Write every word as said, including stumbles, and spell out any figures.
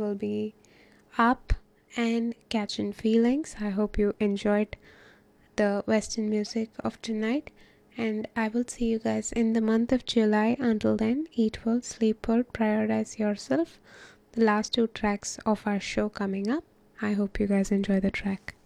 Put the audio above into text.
will be up and catching feelings. I hope you enjoyed the Western music of tonight, and I will see you guys in the month of July. Until then, eat well, sleep well, prioritize yourself. The last two tracks of our show coming up. I hope you guys enjoy the track.